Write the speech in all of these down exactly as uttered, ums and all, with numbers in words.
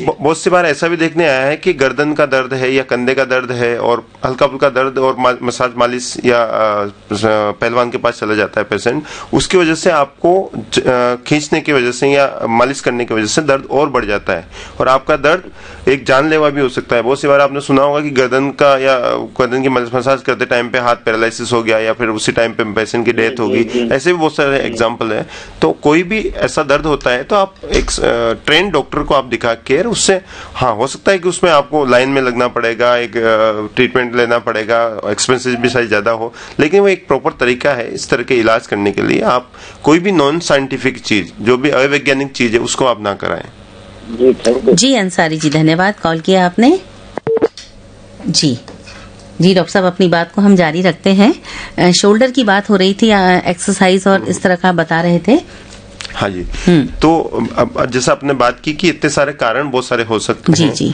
बहुत सी बार ऐसा भी देखने आया है कि गर्दन का दर्द है या कंधे का दर्द है और हल्का फुल्का दर्द और मसाज मालिश या पहलवान के पास चला जाता है पेशेंट, उसकी वजह से आपको खींचने की वजह से या मालिश करने की वजह से दर्द और बढ़ जाता है और आपका दर्द एक जानलेवा भी हो सकता है। बहुत सी बार आपने सुना होगा कि गर्दन का या गर्दन की मसाज करते टाइम पे हाथ पैरालिसिस हो गया या फिर उसी टाइम पे पेशेंट की डेथ होगी, ऐसे भी बहुत सारे एग्जांपल है। तो कोई भी ऐसा दर्द होता है तो आप एक ट्रेन डॉक्टर को आप दिखा के उससे, हाँ हो सकता है कि उसमें आपको लाइन में लगना पड़ेगा, एक ट्रीटमेंट लेना पड़ेगा, एक्सपेंसेस भी शायद ज्यादा हो, लेकिन वो एक प्रॉपर तरीका है इस तरह के इलाज करने के लिए। आप कोई भी नॉन साइंटिफिक चीज, जो भी अवैज्ञानिक चीज है, उसको आप ना कराएं। जी थैंक यू। जी अंसारी जी धन्यवाद, कॉल किया आपने। जी जी डॉक्टर साहब अपनी बात को हम जारी रखते हैं। शोल्डर की बात हो रही थी, एक्सरसाइज और इस तरह का बता रहे थे। हाँ जी, तो अब जैसा आपने बात की कि इतने सारे कारण बहुत सारे हो सकते जी, हैं। जी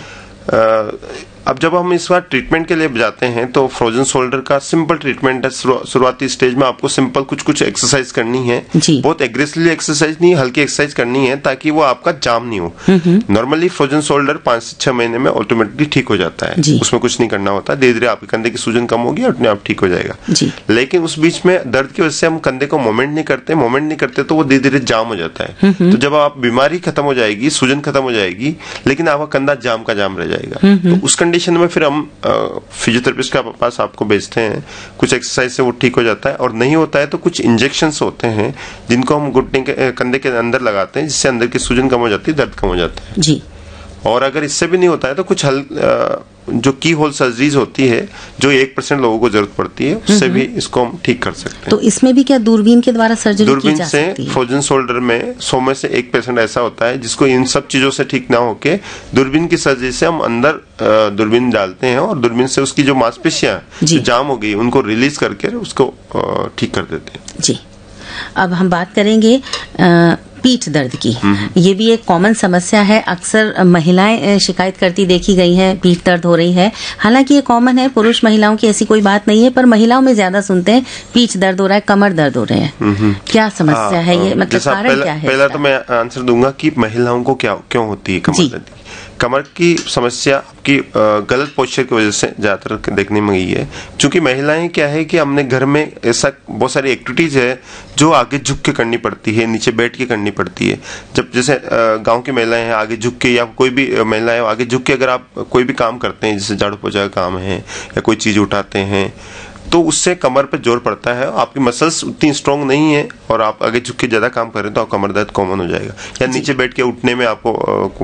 अब जब हम इस बार ट्रीटमेंट के लिए जाते हैं तो फ्रोजन शोल्डर का सिंपल ट्रीटमेंट है। शुरुआती स्टेज में आपको सिंपल कुछ कुछ एक्सरसाइज करनी है, बहुत एग्रेसिवली एक्सरसाइज नहीं, हल्की एक्सरसाइज करनी है ताकि वो आपका जाम नहीं हो। नॉर्मली फ्रोजन शोल्डर पांच से छह महीने में ऑटोमेटिकली ठीक हो जाता है, उसमें कुछ नहीं करना होता, धीरे धीरे आपके कंधे की सूजन कम होगी और अपने आप ठीक हो जाएगा। लेकिन उस बीच में दर्द की वजह से हम कंधे को मोमेंट नहीं करते, मोमेंट नहीं करते तो वो धीरे धीरे जाम हो जाता है। तो जब आप बीमारी खत्म हो जाएगी, सूजन खत्म हो जाएगी, लेकिन आपका कंधा जाम का जाम रह जाएगा, तो उस कंडीशन में फिर हम फिजियोथेरेपिस्ट के पास आपको भेजते हैं। कुछ एक्सरसाइज से वो ठीक हो जाता है, और नहीं होता है तो कुछ इंजेक्शंस होते हैं जिनको हम घुटने के कंधे के अंदर लगाते हैं, जिससे अंदर की सूजन कम हो जाती है, दर्द कम हो जाता है जी। और अगर इससे भी नहीं होता है तो कुछ हल जो की होल सर्जरीज होती है, जो एक परसेंट लोगों को जरूरत पड़ती है, उससे भी इसको हम ठीक कर सकते हैं। तो इसमें भी क्या दूरबीन के द्वारा सर्जरी दूरबीन की जा से सकती है? फ्रोजन शोल्डर में सौ में से एक परसेंट ऐसा होता है जिसको इन सब चीजों से ठीक ना होके दूरबीन की सर्जरी से हम अंदर दूरबीन डालते हैं और दूरबीन से उसकी जो मांसपेशियां जो जाम हो गई उनको रिलीज करके उसको ठीक कर देते हैं जी। अब हम बात करेंगे आ, पीठ दर्द की। ये भी एक कॉमन समस्या है, अक्सर महिलाएं शिकायत करती देखी गई हैं, पीठ दर्द हो रही है। हालांकि ये कॉमन है, पुरुष महिलाओं की ऐसी कोई बात नहीं है, पर महिलाओं में ज्यादा सुनते हैं पीठ दर्द हो रहा है, कमर दर्द हो रहे हैं। क्या समस्या है ये, मतलब कारण क्या है? पहला तो मैं आंसर दूंगा कि महिलाओं को क्या क्यों होती है कमर दर्द। कमर की समस्या की गलत पोस्चर की वजह से ज्यादातर देखने में गई है, क्योंकि महिलाएं क्या है कि हमने घर में ऐसा बहुत सारी एक्टिविटीज है जो आगे झुक के करनी पड़ती है, नीचे बैठ के करनी पड़ती है। जब जैसे गांव की महिलाएं हैं आगे झुक के, या कोई भी महिलाएं आगे झुक के अगर आप कोई भी काम करते हैं, जैसे झाड़ू पोछा का काम है या कोई चीज उठाते हैं, तो उससे कमर पे जोर पड़ता है, आपकी मसल्स उतनी स्ट्रांग नहीं है और आप आगे झुक के ज्यादा काम करें तो आप कमर दर्द कॉमन हो जाएगा। या नीचे बैठ के उठने में आपको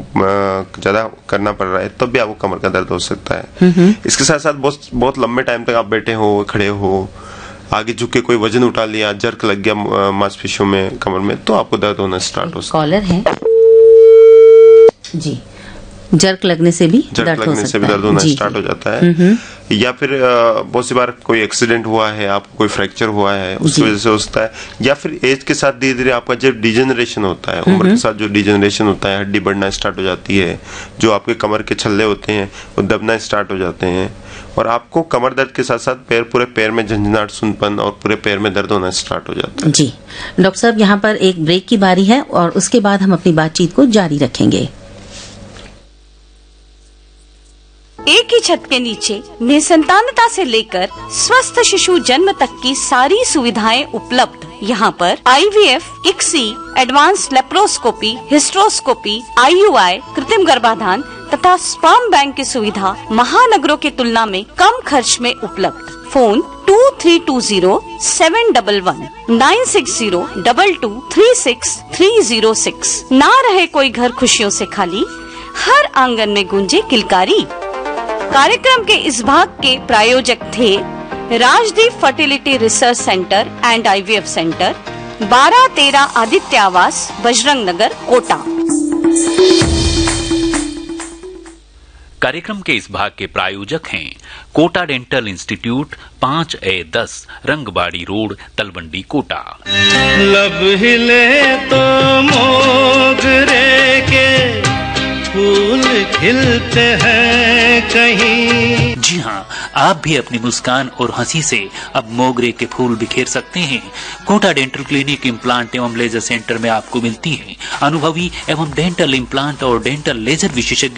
ज्यादा करना पड़ रहा है तब भी आपको कमर का दर्द हो सकता है। इसके साथ साथ बहुत बहुत लंबे टाइम तक आप बैठे हो, खड़े हो, आगे झुक के कोई वजन उठा लिया, जर्क लग गया मांसपेशियों में, कमर में, तो आपको दर्द होना स्टार्ट हो सकता है। कॉलर है जी, जर्क लगने से भी जर्क दर्द लगने हो से भी दर्द होना स्टार्ट हो जाता है। या फिर बहुत सी बार कोई एक्सीडेंट हुआ है, आपको कोई फ्रैक्चर हुआ है, उसकी वजह से हो सकता है। या फिर एज के साथ धीरे धीरे आपका जब डिजेनरेशन होता है, उम्र के साथ जो डिजेनरेशन होता है, हड्डी बढ़ना स्टार्ट हो जाती है, जो आपके कमर के छल्ले होते हैं वो दबना स्टार्ट हो जाते हैं, और आपको कमर दर्द के साथ साथ पैर पूरे पैर में झंझनाहट, सुनपन और पूरे पैर में दर्द होना स्टार्ट हो जाता है जी। डॉक्टर साहब यहाँ पर एक ब्रेक की बारी है और उसके बाद हम अपनी बातचीत को जारी रखेंगे। एक ही छत के नीचे निसंतानता से लेकर स्वस्थ शिशु जन्म तक की सारी सुविधाएं उपलब्ध। यहाँ पर IVF, ICSI, advance laparoscopy, hysteroscopy, IUI, कृत्रिम गर्भाधान तथा स्पर्म बैंक की सुविधा महानगरों की तुलना में कम खर्च में उपलब्ध। Phone to three to zero seven double one nine six zero double two three six three zero six. ना रहे कोई घर खुशियों से खाली, हर आंगन में गूंजे किलकारी। कार्यक्रम के इस भाग के प्रायोजक थे Rajdeep fertility research centre and IVF centre, बारह तेरह आदित्य आवास, बजरंग नगर, कोटा। कार्यक्रम के इस भाग के प्रायोजक हैं कोटा डेंटल इंस्टीट्यूट, पाँच ए दस रंगबाड़ी रोड, तलवंडी, कोटा। लब हिले तो मोगरे के फूल खिलते हैं कहीं। जी हाँ, आप भी अपनी मुस्कान और हंसी से अब मोगरे के फूल बिखेर सकते हैं। कोटा डेंटल क्लिनिक इम्प्लांट एवं लेजर सेंटर में आपको मिलती है अनुभवी एवं डेंटल इम्प्लांट और डेंटल लेजर विशेषज्ञ